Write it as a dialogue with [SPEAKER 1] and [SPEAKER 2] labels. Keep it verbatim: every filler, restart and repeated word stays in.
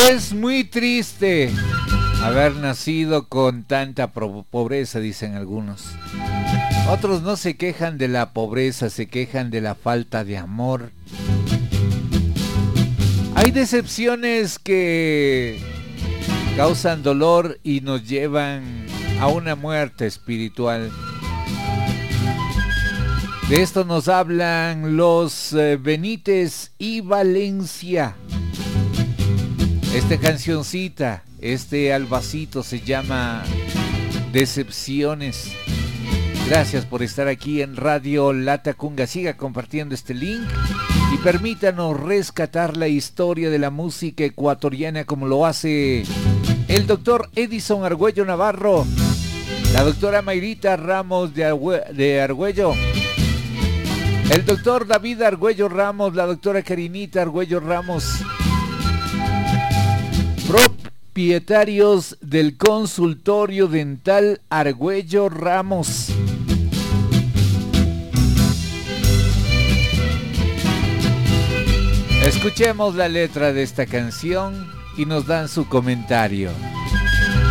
[SPEAKER 1] Es muy triste haber nacido con tanta pobreza, dicen algunos. Otros no se quejan de la pobreza, se quejan de la falta de amor. Hay decepciones que causan dolor y nos llevan a una muerte espiritual. De esto nos hablan los eh, Benítez y Valencia. Esta cancioncita, este albacito se llama Decepciones. Gracias por estar aquí en Radio Latacunga. Siga compartiendo este link y permítanos rescatar la historia de la música ecuatoriana como lo hace el doctor Edison Argüello Navarro, la doctora Mayrita Ramos de, Argüe- de Argüello, el doctor David Argüello Ramos, la doctora Karinita Argüello Ramos, propietarios del consultorio dental Argüello Ramos. Escuchemos la letra de esta canción y nos dan su comentario.